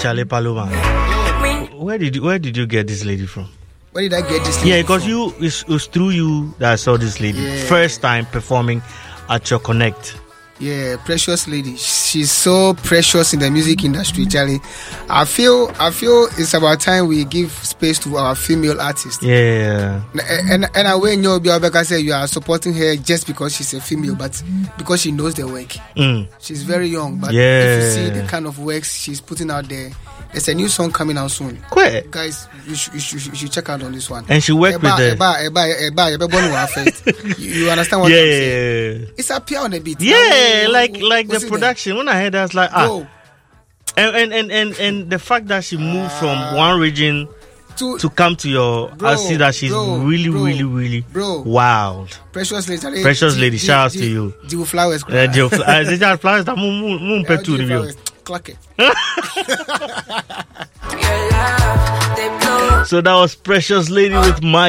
Charlie Paloma. Where did you get this lady from? Where did I get this lady? Yeah, because it was through you that I saw this lady first time performing at your Connect. Yeah, precious lady. She's so precious in the music industry, Charlie. I feel it's about time we give space to our female artists. Yeah. And I when you say you are supporting her just because she's a female, but because she knows the work. She's very young, but if you see the kind of works she's putting out there, there's a new song coming out soon. Quick. Guys, you should check out on this one. And she worked with the... You understand what I'm saying? It's a piano on the beat. Yeah, like the production. When I heard that, I was like, And the fact that she moved from one region to come to your... I see that she's really wild. Precious lady, shout out to you. Jivo Flowers. Jivo Flowers, that moon petu review. Clock it. So that was Precious Lady with my